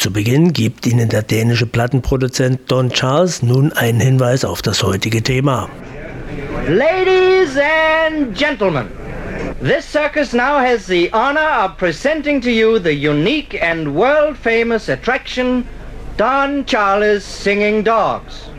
Zu Beginn gibt Ihnen der dänische Plattenproduzent Don Charles nun einen Hinweis auf das heutige Thema. Ladies and gentlemen, this circus now has the honor of presenting to you the unique and world-famous attraction, Don Charles Singing Dogs.